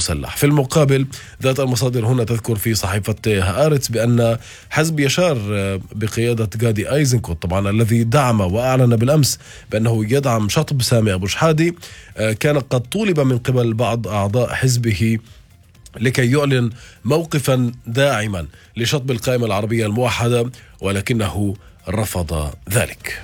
المسلح. في المقابل ذات المصادر هنا تذكر في صحيفة هآرتس بأن حزب يشار بقيادة غادي أيزنكوت طبعا الذي دعم وأعلن بالأمس بأنه يدعم شطب سامي أبو شحادة كان قد طولب من قبل بعض أعضاء حزبه لكي يعلن موقفا داعما لشطب القائمة العربية الموحدة، ولكنه رفض ذلك.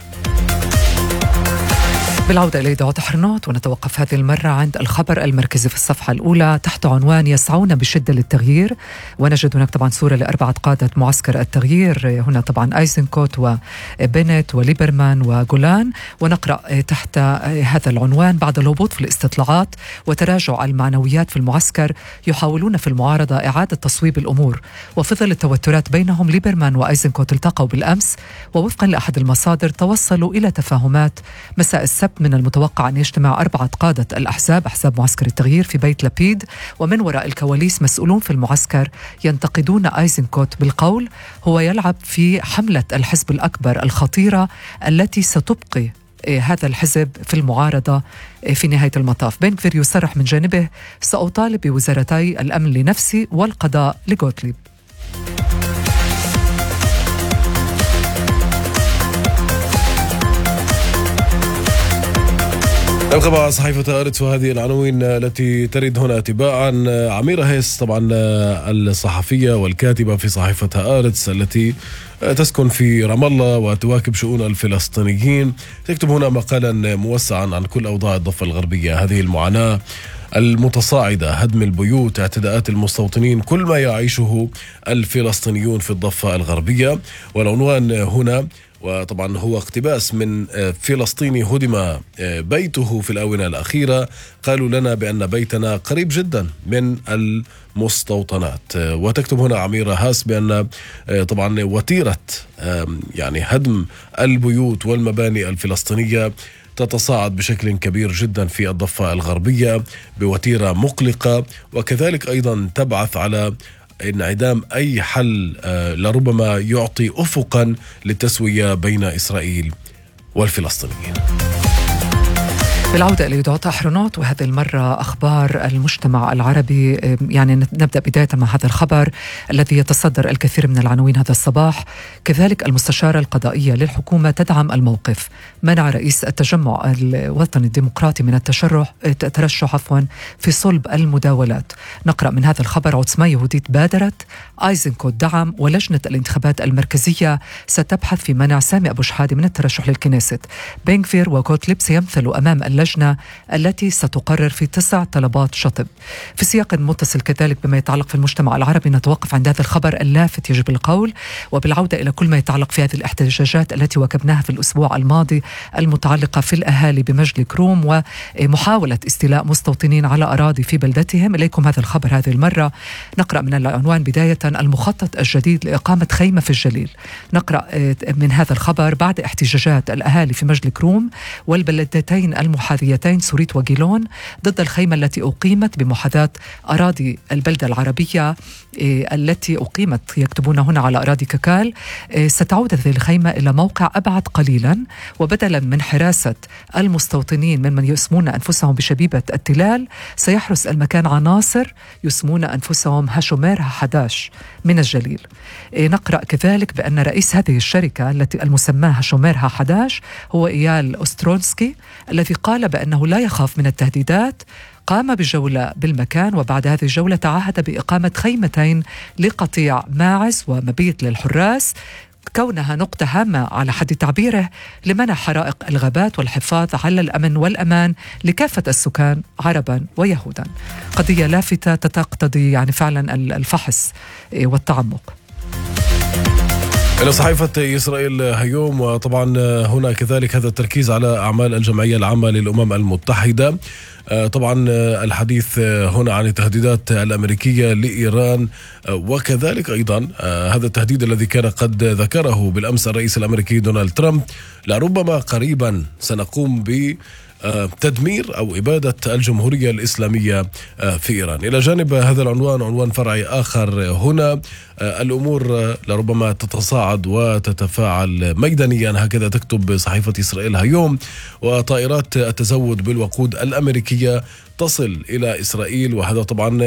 بالعودة إلى إذاعة حرنوت، ونتوقف هذه المرة عند الخبر المركزي في الصفحة الأولى تحت عنوان يسعون بشدة للتغيير، ونجد هناك طبعا صورة لأربعة قادة معسكر التغيير، هنا طبعا أيزنكوت وبنت وليبرمان وجولان. ونقرأ تحت هذا العنوان: بعد الهبوط في الاستطلاعات وتراجع المعنويات في المعسكر يحاولون في المعارضة إعادة تصويب الأمور. وفي ظل التوترات بينهم، ليبرمان وأيزنكوت التقوا بالأمس، ووفقا لأحد المصادر توصلوا إلى تفاهمات مساء السبت. من المتوقع أن يجتمع أربعة قادة الأحزاب، أحزاب معسكر التغيير، في بيت لبيد، ومن وراء الكواليس مسؤولون في المعسكر ينتقدون أيزنكوت بالقول هو يلعب في حملة الحزب الأكبر الخطيرة التي ستبقي هذا الحزب في المعارضة في نهاية المطاف. بن غفير يصرح من جانبه: سأطالب بوزارتي الأمن لنفسي والقضاء لغوتليب. نبقى مع صحيفة هآرتس وهذه العناوين التي ترد هنا تباعا. عميرة هيس طبعا الصحفية والكاتبة في صحيفة هآرتس التي تسكن في رام الله وتواكب شؤون الفلسطينيين، تكتب هنا مقالا موسعا عن كل أوضاع الضفة الغربية، هذه المعاناة المتصاعدة، هدم البيوت، اعتداءات المستوطنين، كل ما يعيشه الفلسطينيون في الضفة الغربية. والعنوان هنا وطبعا هو اقتباس من فلسطيني هدم بيته في الآونة الأخيرة، قالوا لنا بأن بيتنا قريب جدا من المستوطنات. وتكتب هنا عميرة هاس بأن طبعا وتيرة يعني هدم البيوت والمباني الفلسطينية تتصاعد بشكل كبير جدا في الضفة الغربية بوتيرة مقلقة، وكذلك أيضا تبعث على انعدام أي حل لربما يعطي أفقا للتسوية بين إسرائيل والفلسطينيين. بالعودة إلى إذاعة حرنوت، وهذه المرة أخبار المجتمع العربي. يعني نبدأ بداية مع هذا الخبر الذي يتصدر الكثير من العناوين هذا الصباح. كذلك المستشارة القضائية للحكومة تدعم الموقف، منع رئيس التجمع الوطني الديمقراطي من الترشح في صلب المداولات. نقرأ من هذا الخبر: عصمة يهوديت بادرت، أيزنكوت دعم، ولجنة الانتخابات المركزية ستبحث في منع سامي أبو شحادة من الترشح للكنيست. بن غفير وغوتليب سيمثلوا أمام اللجنة التي ستقرر في 9 طلبات شطب. في سياق متصل كذلك بما يتعلق في المجتمع العربي، نتوقف عند هذا الخبر اللافت يجب القول، وبالعودة إلى كل ما يتعلق في هذه الاحتجاجات التي واكبناها في الأسبوع الماضي المتعلقة في الأهالي بمجد كروم ومحاولة استيلاء مستوطنين على أراضي في بلدتهم. إليكم هذا الخبر هذه المرة. نقرأ من العنوان بداية: المخطط الجديد لإقامة خيمة في الجليل. نقرأ من هذا الخبر: بعد احتجاجات الأهالي في مجد كروم والبلدتين المحاذيتين سوريت وجيلون ضد الخيمة التي أقيمت بمحاذاة أراضي البلدة العربية التي أقيمت، يكتبون هنا، على أراضي ككال، ستعود هذه الخيمة إلى موقع أبعد قليلا، وبدلا من حراسة المستوطنين ممن يسمون أنفسهم بشبيبة التلال، سيحرس المكان عناصر يسمون أنفسهم هاشومير 11 من الجليل. نقرأ كذلك بأن رئيس هذه الشركة التي المسماة هاشومير 11 هو إيال أوسترونسكي، الذي قال بأنه لا يخاف من التهديدات. قام بجولة بالمكان، وبعد هذه الجولة تعهد بإقامة خيمتين لقطيع ماعز ومبيت للحراس، كونها نقطة هامة على حد تعبيره لمنع حرائق الغابات والحفاظ على الأمن والأمان لكافة السكان عربا ويهودا. قضية لافتة تقتضي يعني فعلا الفحص والتعمق. إلى صحيفة إسرائيل هيوم، وطبعا هنا كذلك هذا التركيز على أعمال الجمعية العامة للأمم المتحدة. طبعا الحديث هنا عن التهديدات الأمريكية لإيران، وكذلك أيضا هذا التهديد الذي كان قد ذكره بالأمس الرئيس الأمريكي دونالد ترامب: لربما قريبا سنقوم بتدمير أو إبادة الجمهورية الإسلامية في إيران. إلى جانب هذا العنوان، عنوان فرعي آخر هنا: الأمور لربما تتصاعد وتتفاعل ميدانيا، هكذا تكتب صحيفة إسرائيل هيوم. وطائرات التزود بالوقود الأمريكية تصل إلى إسرائيل، وهذا طبعا